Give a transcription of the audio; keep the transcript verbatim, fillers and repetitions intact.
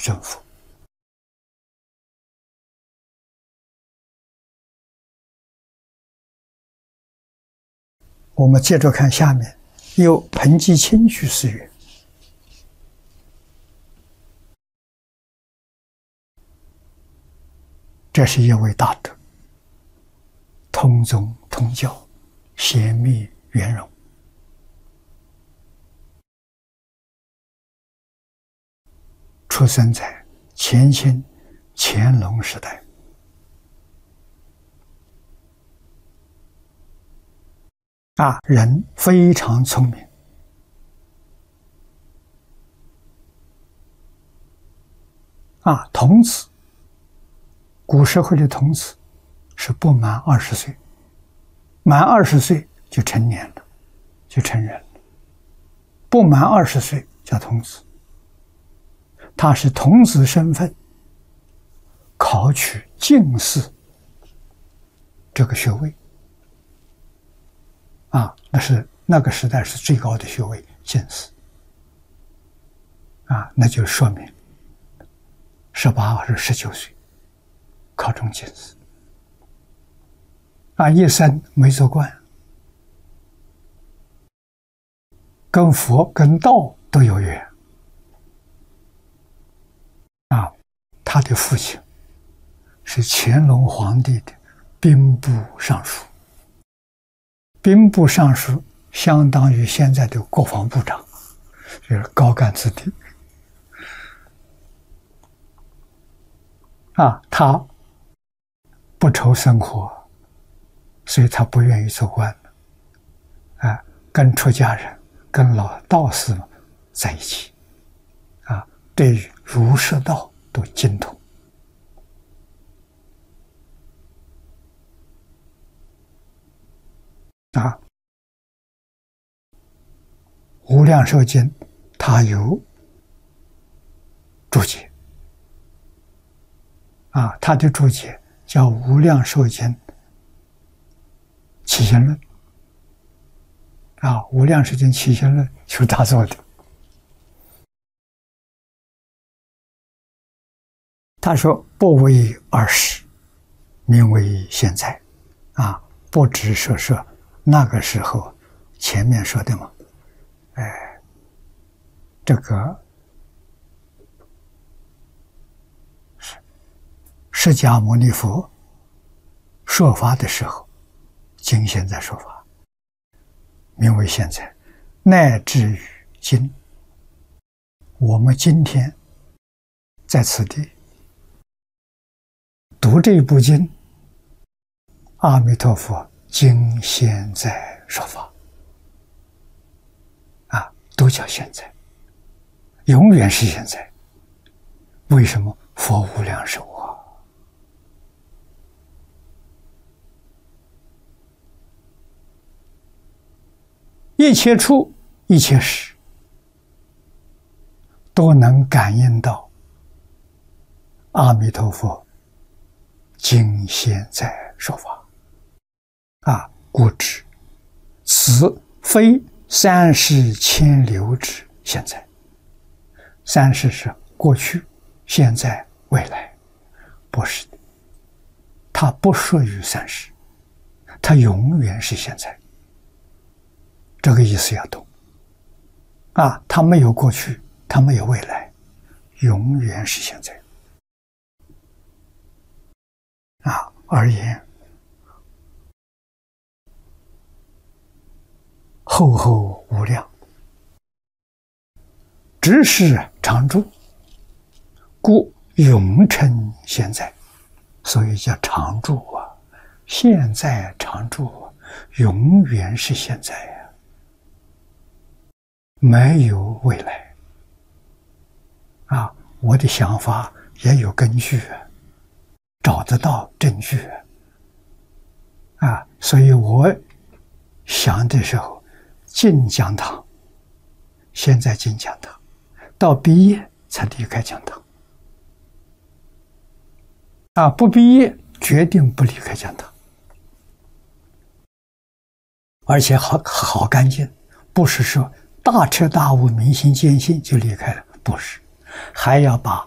正佛。我们接着看下面，有彭基清居士云：这是一位大德，通宗通教，贤密圆融，出生在前清乾隆时代。啊，人非常聪明，啊，童子，古社会的童子是不满二十岁，满二十岁就成年了，就成人了，不满二十岁叫童子。他是童子身份考取进士这个学位。啊，那是那个时代是最高的学位，进士。啊，那就说明十八或者十九岁考中进士。啊，一生没做官，跟佛跟道都有缘。啊，他的父亲是乾隆皇帝的兵部尚书。兵部尚书相当于现在的国防部长，就是高干子弟。啊，他不愁生活，所以他不愿意做官了。啊，跟出家人、跟老道士们在一起，啊，对于儒释道都精通。啊，无量寿经它有注解，啊，它的注解叫《无量寿经起信论》，啊，《无量寿经起信论》就是他做的。他说：“不为儿时，名为现在。”啊，不只说说那个时候，前面说的嘛，哎，这个释迦牟尼佛说法的时候，今现在说法，名为现在，乃至于今，我们今天在此地读这部经，阿弥陀佛今现在说法，啊，都叫现在，永远是现在。为什么？佛无量寿啊！一切处一切时都能感应到阿弥陀佛今现在说法。啊，故知此非三世千流之现在。三世是过去、现在、未来，不是的，它不属于三世，它永远是现在。这个意思要懂。啊，它没有过去，它没有未来，永远是现在。啊，而言厚厚无量，只是常住，故永称现在，所以叫常住啊。现在常住啊，永远是现在啊，没有未来。啊，我的想法也有根据啊，找得到证据啊，啊，所以我想的时候，进讲堂，现在进讲堂，到毕业才离开讲堂。啊，不毕业决定不离开讲堂，而且好好干净，不是说大彻大悟、明心见性就离开了，不是，还要把